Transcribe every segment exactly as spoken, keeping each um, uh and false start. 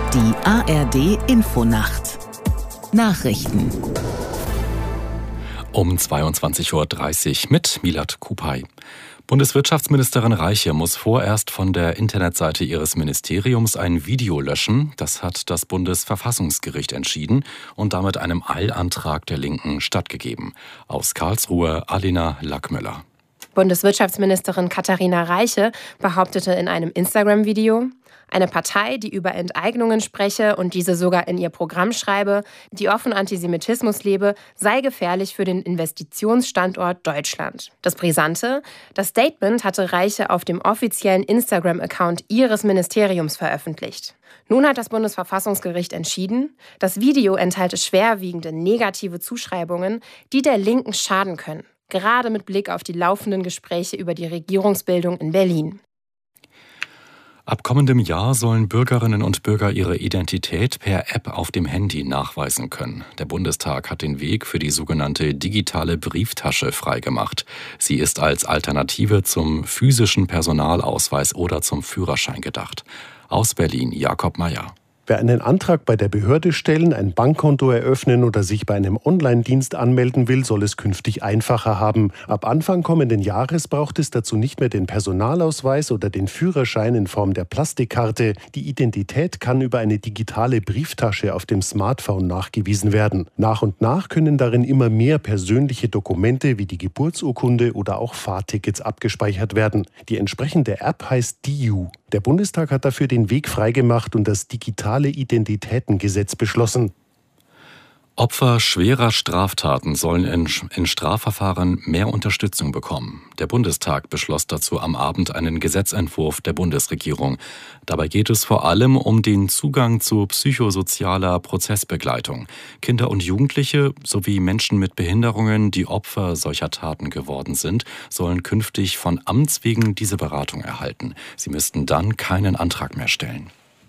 Die A R D-Infonacht. Nachrichten. Um zweiundzwanzig Uhr dreißig mit Milad Kupay. Bundeswirtschaftsministerin Reiche muss vorerst von der Internetseite ihres Ministeriums ein Video löschen. Das hat das Bundesverfassungsgericht entschieden und damit einem Eilantrag der Linken stattgegeben. Aus Karlsruhe Alina Lackmöller. Bundeswirtschaftsministerin Katharina Reiche behauptete in einem Instagram-Video, eine Partei, die über Enteignungen spreche und diese sogar in ihr Programm schreibe, die offen Antisemitismus lebe, sei gefährlich für den Investitionsstandort Deutschland. Das Brisante: Das Statement hatte Reiche auf dem offiziellen Instagram-Account ihres Ministeriums veröffentlicht. Nun hat das Bundesverfassungsgericht entschieden, das Video enthalte schwerwiegende negative Zuschreibungen, die der Linken schaden können, gerade mit Blick auf die laufenden Gespräche über die Regierungsbildung in Berlin. Ab kommendem Jahr sollen Bürgerinnen und Bürger ihre Identität per App auf dem Handy nachweisen können. Der Bundestag hat den Weg für die sogenannte digitale Brieftasche freigemacht. Sie ist als Alternative zum physischen Personalausweis oder zum Führerschein gedacht. Aus Berlin Jakob Mayer. Wer einen Antrag bei der Behörde stellen, ein Bankkonto eröffnen oder sich bei einem Online-Dienst anmelden will, soll es künftig einfacher haben. Ab Anfang kommenden Jahres braucht es dazu nicht mehr den Personalausweis oder den Führerschein in Form der Plastikkarte. Die Identität kann über eine digitale Brieftasche auf dem Smartphone nachgewiesen werden. Nach und nach können darin immer mehr persönliche Dokumente wie die Geburtsurkunde oder auch Fahrtickets abgespeichert werden. Die entsprechende App heißt D I U. Der Bundestag hat dafür den Weg freigemacht und das digitale Identitätengesetz beschlossen. Opfer schwerer Straftaten sollen in, in Strafverfahren mehr Unterstützung bekommen. Der Bundestag beschloss dazu am Abend einen Gesetzentwurf der Bundesregierung. Dabei geht es vor allem um den Zugang zu psychosozialer Prozessbegleitung. Kinder und Jugendliche sowie Menschen mit Behinderungen, die Opfer solcher Taten geworden sind, sollen künftig von Amts wegen diese Beratung erhalten. Sie müssten dann keinen Antrag mehr stellen.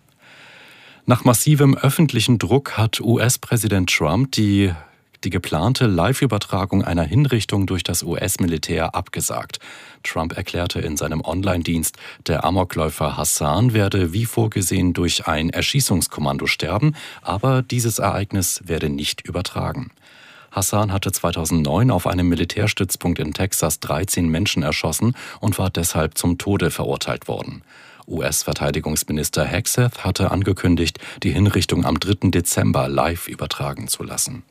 Nach massivem öffentlichen Druck hat U S-Präsident Trump die, die geplante Live-Übertragung einer Hinrichtung durch das U S-Militär abgesagt. Trump erklärte in seinem Online-Dienst, der Amokläufer Hassan werde wie vorgesehen durch ein Erschießungskommando sterben, aber dieses Ereignis werde nicht übertragen. Hassan hatte zweitausendneun auf einem Militärstützpunkt in Texas dreizehn Menschen erschossen und war deshalb zum Tode verurteilt worden. U S-Verteidigungsminister Hegseth hatte angekündigt, die Hinrichtung am dritten Dezember live übertragen zu lassen.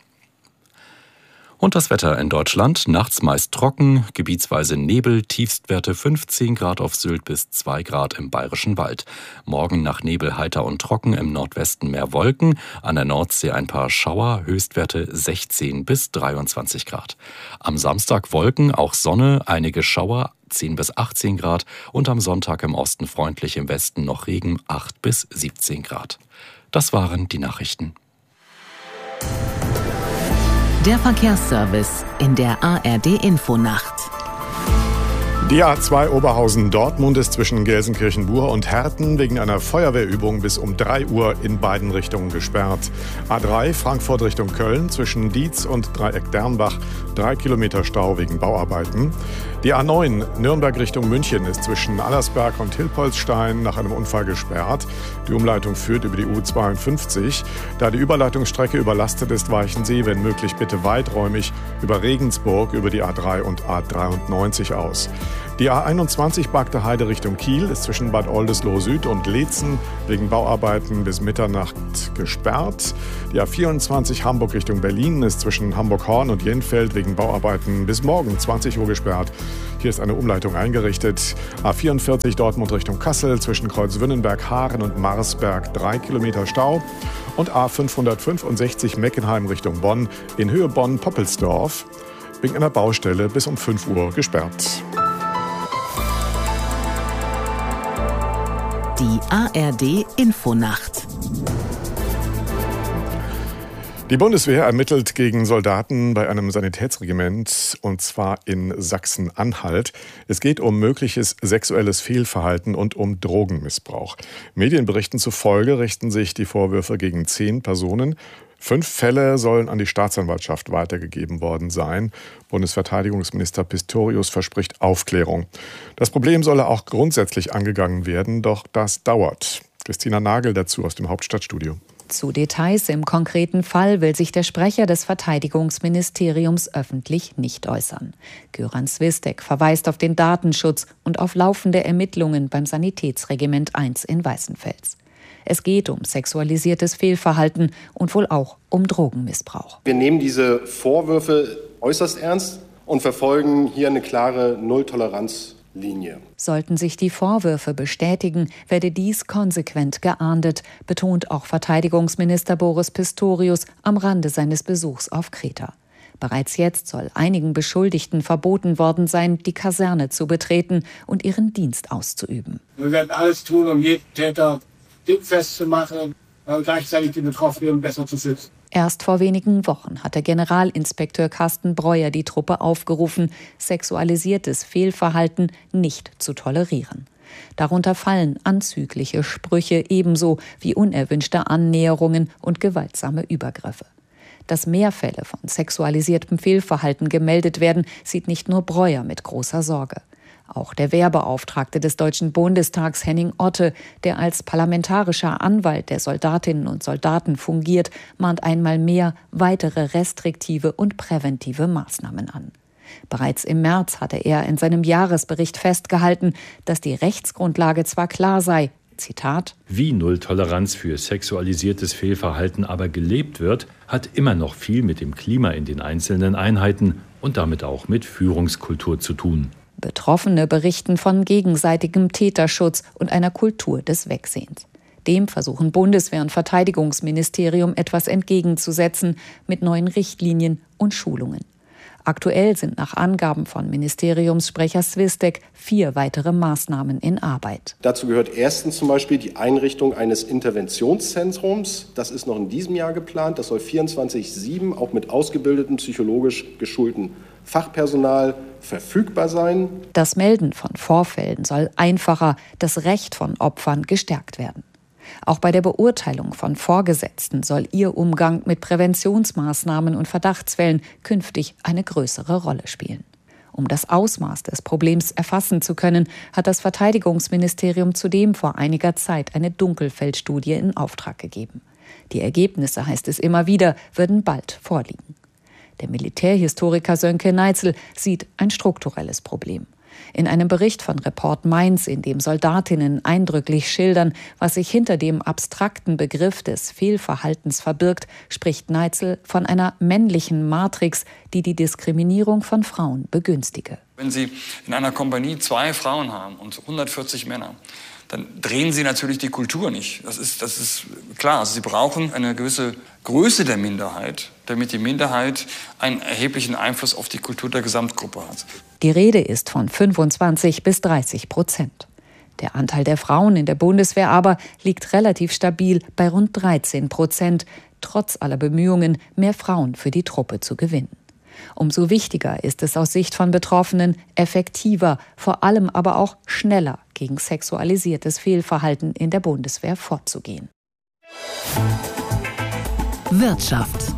Und das Wetter in Deutschland: nachts meist trocken, gebietsweise Nebel, Tiefstwerte fünfzehn Grad auf Sylt bis zwei Grad im Bayerischen Wald. Morgen nach Nebel heiter und trocken, im Nordwesten mehr Wolken, an der Nordsee ein paar Schauer, Höchstwerte sechzehn bis dreiundzwanzig Grad. Am Samstag Wolken, auch Sonne, einige Schauer, zehn bis achtzehn Grad und am Sonntag im Osten freundlich, im Westen noch Regen, acht bis siebzehn Grad. Das waren die Nachrichten. Der Verkehrsservice in der A R D-Infonacht. Die A zwei Oberhausen-Dortmund ist zwischen Gelsenkirchen-Buhr und Herten wegen einer Feuerwehrübung bis um drei Uhr in beiden Richtungen gesperrt. A drei Frankfurt Richtung Köln zwischen Dietz und Dreieck-Dernbach, drei Kilometer Stau wegen Bauarbeiten. Die A neun Nürnberg Richtung München ist zwischen Allersberg und Hilpoltstein nach einem Unfall gesperrt. Die Umleitung führt über die U zweiundfünfzig. Da die Überleitungsstrecke überlastet ist, weichen Sie, wenn möglich, bitte weiträumig über Regensburg über die A drei und A dreiundneunzig aus. Die A einundzwanzig Bagde Heide Richtung Kiel ist zwischen Bad Oldesloe Süd und Leetzen wegen Bauarbeiten bis Mitternacht gesperrt. Die A vierundzwanzig Hamburg Richtung Berlin ist zwischen Hamburg-Horn und Jenfeld wegen Bauarbeiten bis morgen zwanzig Uhr gesperrt. Hier ist eine Umleitung eingerichtet. A vierundvierzig Dortmund Richtung Kassel zwischen Kreuzwünnenberg, Haaren und Marsberg drei Kilometer Stau. Und A fünfhundertfünfundsechzig Meckenheim Richtung Bonn in Höhe Bonn-Poppelsdorf wegen einer Baustelle bis um fünf Uhr gesperrt. Die A R D-Infonacht. Die Bundeswehr ermittelt gegen Soldaten bei einem Sanitätsregiment, und zwar in Sachsen-Anhalt. Es geht um mögliches sexuelles Fehlverhalten und um Drogenmissbrauch. Medienberichten zufolge richten sich die Vorwürfe gegen zehn Personen. Fünf Fälle sollen an die Staatsanwaltschaft weitergegeben worden sein. Bundesverteidigungsminister Pistorius verspricht Aufklärung. Das Problem solle auch grundsätzlich angegangen werden, doch das dauert. Christina Nagel dazu aus dem Hauptstadtstudio. Zu Details im konkreten Fall will sich der Sprecher des Verteidigungsministeriums öffentlich nicht äußern. Göran Swistek verweist auf den Datenschutz und auf laufende Ermittlungen beim Sanitätsregiment eins in Weißenfels. Es geht um sexualisiertes Fehlverhalten und wohl auch um Drogenmissbrauch. Wir nehmen diese Vorwürfe äußerst ernst und verfolgen hier eine klare Nulltoleranzlinie. Sollten sich die Vorwürfe bestätigen, werde dies konsequent geahndet, betont auch Verteidigungsminister Boris Pistorius am Rande seines Besuchs auf Kreta. Bereits jetzt soll einigen Beschuldigten verboten worden sein, die Kaserne zu betreten und ihren Dienst auszuüben. Wir werden alles tun, um jeden Täter dingfest zu machen und gleichzeitig die Betroffenen besser zu schützen. Erst vor wenigen Wochen hatte Generalinspekteur Carsten Breuer die Truppe aufgerufen, sexualisiertes Fehlverhalten nicht zu tolerieren. Darunter fallen anzügliche Sprüche ebenso wie unerwünschte Annäherungen und gewaltsame Übergriffe. Dass mehr Fälle von sexualisiertem Fehlverhalten gemeldet werden, sieht nicht nur Breuer mit großer Sorge. Auch der Wehrbeauftragte des Deutschen Bundestags, Henning Otte, der als parlamentarischer Anwalt der Soldatinnen und Soldaten fungiert, mahnt einmal mehr weitere restriktive und präventive Maßnahmen an. Bereits im März hatte er in seinem Jahresbericht festgehalten, dass die Rechtsgrundlage zwar klar sei, Zitat: Wie Nulltoleranz für sexualisiertes Fehlverhalten aber gelebt wird, hat immer noch viel mit dem Klima in den einzelnen Einheiten und damit auch mit Führungskultur zu tun. Betroffene berichten von gegenseitigem Täterschutz und einer Kultur des Wegsehens. Dem versuchen Bundeswehr und Verteidigungsministerium etwas entgegenzusetzen mit neuen Richtlinien und Schulungen. Aktuell sind nach Angaben von Ministeriumssprecher Swistek vier weitere Maßnahmen in Arbeit. Dazu gehört erstens zum Beispiel die Einrichtung eines Interventionszentrums. Das ist noch in diesem Jahr geplant. Das soll vierundzwanzig sieben auch mit ausgebildetem, psychologisch geschulten Fachpersonal verfügbar sein. Das Melden von Vorfällen soll einfacher, das Recht von Opfern gestärkt werden. Auch bei der Beurteilung von Vorgesetzten soll ihr Umgang mit Präventionsmaßnahmen und Verdachtsfällen künftig eine größere Rolle spielen. Um das Ausmaß des Problems erfassen zu können, hat das Verteidigungsministerium zudem vor einiger Zeit eine Dunkelfeldstudie in Auftrag gegeben. Die Ergebnisse, heißt es immer wieder, würden bald vorliegen. Der Militärhistoriker Sönke Neitzel sieht ein strukturelles Problem. In einem Bericht von Report Mainz, in dem Soldatinnen eindrücklich schildern, was sich hinter dem abstrakten Begriff des Fehlverhaltens verbirgt, spricht Neitzel von einer männlichen Matrix, die die Diskriminierung von Frauen begünstige. Wenn Sie in einer Kompanie zwei Frauen haben und hundertvierzig Männer, dann drehen Sie natürlich die Kultur nicht. Das ist, das ist klar. Also Sie brauchen eine gewisse Größe der Minderheit, damit die Minderheit einen erheblichen Einfluss auf die Kultur der Gesamtgruppe hat. Die Rede ist von fünfundzwanzig bis dreißig Prozent. Der Anteil der Frauen in der Bundeswehr aber liegt relativ stabil bei rund dreizehn Prozent, trotz aller Bemühungen, mehr Frauen für die Truppe zu gewinnen. Umso wichtiger ist es aus Sicht von Betroffenen, effektiver, vor allem aber auch schneller gegen sexualisiertes Fehlverhalten in der Bundeswehr vorzugehen. Wirtschaft.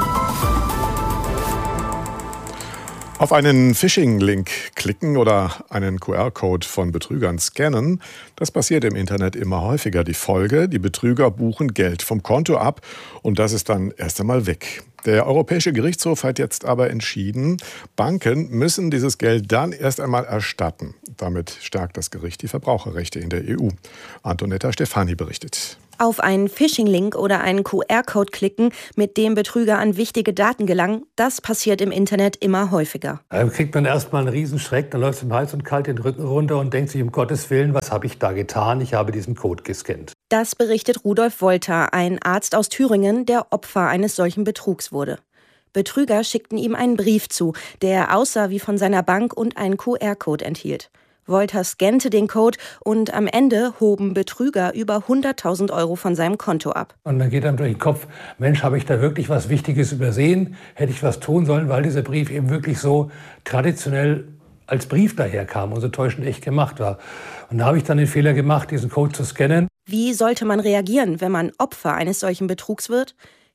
Auf einen Phishing-Link klicken oder einen Q R-Code von Betrügern scannen, das passiert im Internet immer häufiger. Die Folge, die Betrüger buchen Geld vom Konto ab und das ist dann erst einmal weg. Der Europäische Gerichtshof hat jetzt aber entschieden, Banken müssen dieses Geld dann erst einmal erstatten. Damit stärkt das Gericht die Verbraucherrechte in der E U. Antonetta Stefani berichtet. Auf einen Phishing-Link oder einen Q R-Code klicken, mit dem Betrüger an wichtige Daten gelangen, das passiert im Internet immer häufiger. Da kriegt man erstmal einen Riesenschreck, dann läuft es ihm heiß und kalt den Rücken runter und denkt sich, um Gottes Willen, was habe ich da getan? Ich habe diesen Code gescannt. Das berichtet Rudolf Wolter, ein Arzt aus Thüringen, der Opfer eines solchen Betrugs wurde. Betrüger schickten ihm einen Brief zu, der aussah wie von seiner Bank und einen Q R-Code enthielt. Wolter scannte den Code und am Ende hoben Betrüger über hunderttausend Euro von seinem Konto ab. Und dann geht einem durch den Kopf, Mensch, habe ich da wirklich was Wichtiges übersehen? Hätte ich was tun sollen, weil dieser Brief eben wirklich so traditionell als Brief daherkam und so täuschend echt gemacht war. Und da habe ich dann den Fehler gemacht, diesen Code zu scannen. Wie sollte man reagieren, wenn man Opfer eines solchen Betrugs wird?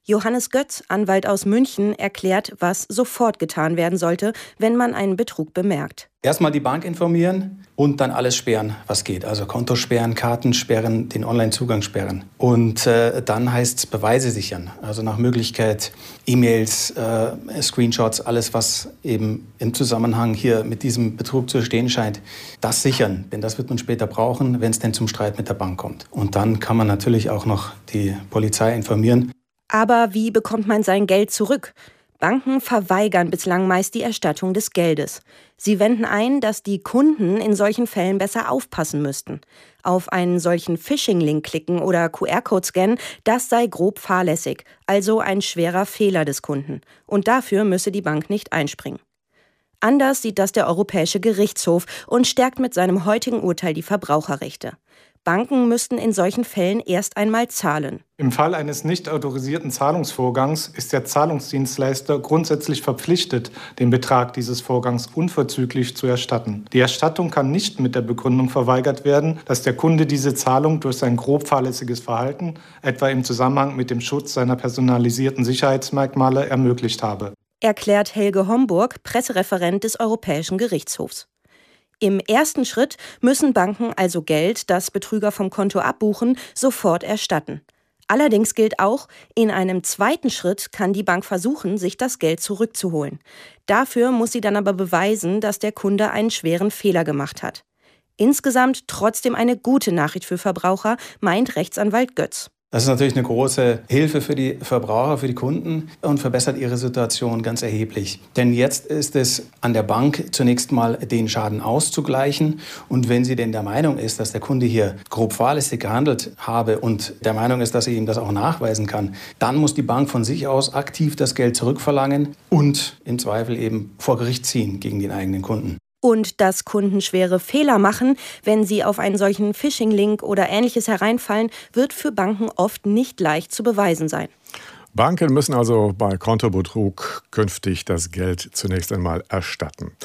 Johannes Götz, Anwalt aus München, erklärt, was sofort getan werden sollte, wenn man einen Betrug bemerkt. Erstmal die Bank informieren und dann alles sperren, was geht. Also Konto sperren, Karten sperren, den Online-Zugang sperren. Und äh, dann heißt es Beweise sichern. Also nach Möglichkeit E-Mails, äh, Screenshots, alles, was eben im Zusammenhang hier mit diesem Betrug zu stehen scheint, das sichern. Denn das wird man später brauchen, wenn es denn zum Streit mit der Bank kommt. Und dann kann man natürlich auch noch die Polizei informieren. Aber wie bekommt man sein Geld zurück? Banken verweigern bislang meist die Erstattung des Geldes. Sie wenden ein, dass die Kunden in solchen Fällen besser aufpassen müssten. Auf einen solchen Phishing-Link klicken oder Q R-Code scannen, das sei grob fahrlässig, also ein schwerer Fehler des Kunden. Und dafür müsse die Bank nicht einspringen. Anders sieht das der Europäische Gerichtshof und stärkt mit seinem heutigen Urteil die Verbraucherrechte. Banken müssten in solchen Fällen erst einmal zahlen. Im Fall eines nicht autorisierten Zahlungsvorgangs ist der Zahlungsdienstleister grundsätzlich verpflichtet, den Betrag dieses Vorgangs unverzüglich zu erstatten. Die Erstattung kann nicht mit der Begründung verweigert werden, dass der Kunde diese Zahlung durch sein grob fahrlässiges Verhalten, etwa im Zusammenhang mit dem Schutz seiner personalisierten Sicherheitsmerkmale, ermöglicht habe. Erklärt Helge Homburg, Pressereferent des Europäischen Gerichtshofs. Im ersten Schritt müssen Banken also Geld, das Betrüger vom Konto abbuchen, sofort erstatten. Allerdings gilt auch, in einem zweiten Schritt kann die Bank versuchen, sich das Geld zurückzuholen. Dafür muss sie dann aber beweisen, dass der Kunde einen schweren Fehler gemacht hat. Insgesamt trotzdem eine gute Nachricht für Verbraucher, meint Rechtsanwalt Götz. Das ist natürlich eine große Hilfe für die Verbraucher, für die Kunden und verbessert ihre Situation ganz erheblich. Denn jetzt ist es an der Bank zunächst mal, den Schaden auszugleichen. Und wenn sie denn der Meinung ist, dass der Kunde hier grob fahrlässig gehandelt habe und der Meinung ist, dass sie ihm das auch nachweisen kann, dann muss die Bank von sich aus aktiv das Geld zurückverlangen und im Zweifel eben vor Gericht ziehen gegen den eigenen Kunden. Und dass Kunden schwere Fehler machen, wenn sie auf einen solchen Phishing-Link oder Ähnliches hereinfallen, wird für Banken oft nicht leicht zu beweisen sein. Banken müssen also bei Kontobetrug künftig das Geld zunächst einmal erstatten.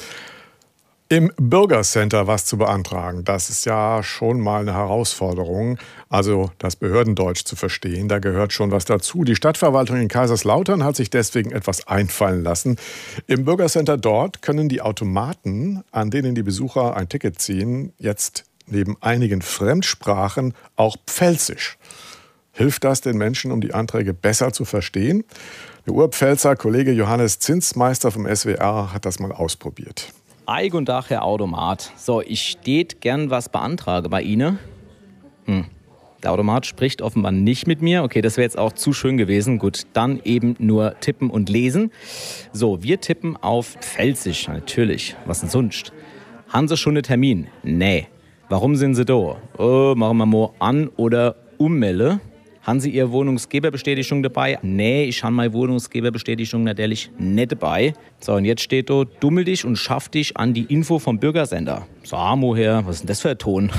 Im Bürgercenter was zu beantragen, das ist ja schon mal eine Herausforderung, also das Behördendeutsch zu verstehen, da gehört schon was dazu. Die Stadtverwaltung in Kaiserslautern hat sich deswegen etwas einfallen lassen. Im Bürgercenter dort können die Automaten, an denen die Besucher ein Ticket ziehen, jetzt neben einigen Fremdsprachen auch Pfälzisch. Hilft das den Menschen, um die Anträge besser zu verstehen? Der Urpfälzer Kollege Johannes Zinsmeister vom S W R hat das mal ausprobiert. Eig und Dach, Herr Automat. So, ich steht gern was beantrage bei Ihnen. Hm. Der Automat spricht offenbar nicht mit mir. Okay, das wäre jetzt auch zu schön gewesen. Gut, dann eben nur tippen und lesen. So, wir tippen auf Pfälzisch, natürlich. Was denn sonst? Haben Sie schon einen Termin? Nee. Warum sind Sie da? Oh, machen wir mal an oder ummelde. Haben Sie Ihre Wohnungsgeberbestätigung dabei? Nee, ich habe meine Wohnungsgeberbestätigung natürlich nicht dabei. So, und jetzt steht da, dummel dich und schaff dich an die Info vom Bürgersender. So, woher? Was ist denn das für ein Ton?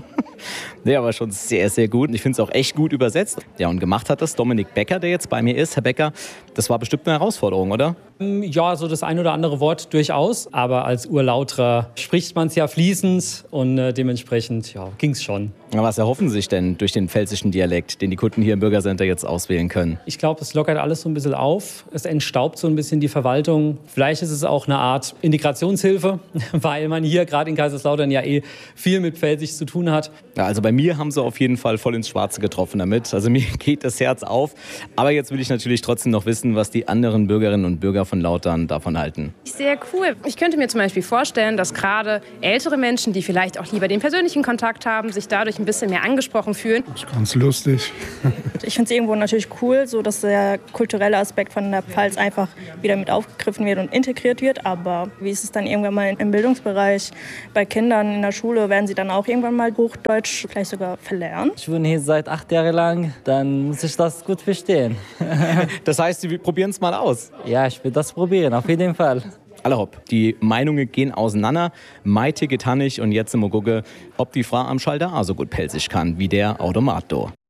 Der war schon sehr, sehr gut. Und ich finde es auch echt gut übersetzt. Ja, und gemacht hat das Dominik Becker, der jetzt bei mir ist. Herr Becker, das war bestimmt eine Herausforderung, oder? Ja, so das ein oder andere Wort durchaus. Aber als Urlauterer spricht man es ja fließend und äh, dementsprechend ja, ging es schon. Ja, was erhoffen Sie sich denn durch den pfälzischen Dialekt, den die Kunden hier im Bürgercenter jetzt auswählen können? Ich glaube, es lockert alles so ein bisschen auf. Es entstaubt so ein bisschen die Verwaltung. Vielleicht ist es auch eine Art Integrationshilfe, weil man hier gerade in Kaiserslautern ja eh viel mit Pfälzisch zu tun hat. Ja, also bei mir haben Sie auf jeden Fall voll ins Schwarze getroffen damit. Also mir geht das Herz auf. Aber jetzt will ich natürlich trotzdem noch wissen, was die anderen Bürgerinnen und Bürger von Lautern davon halten. Sehr cool. Ich könnte mir zum Beispiel vorstellen, dass gerade ältere Menschen, die vielleicht auch lieber den persönlichen Kontakt haben, sich dadurch ein bisschen mehr angesprochen fühlen. Das ist ganz lustig. Ich finde es irgendwo natürlich cool, so dass der kulturelle Aspekt von der Pfalz einfach wieder mit aufgegriffen wird und integriert wird. Aber wie ist es dann irgendwann mal im Bildungsbereich? Bei Kindern in der Schule werden sie dann auch irgendwann mal Hochdeutsch vielleicht sogar verlernen. Ich wohne hier seit acht Jahren lang, dann muss ich das gut verstehen. Das heißt, Sie probieren es mal aus? Ja, ich will das probieren, auf jeden Fall. Alle hopp, die Meinungen gehen auseinander. Meite getan ich und jetzt im Gucke, ob die Frau am Schalter auch so gut pelzig kann wie der Automat do.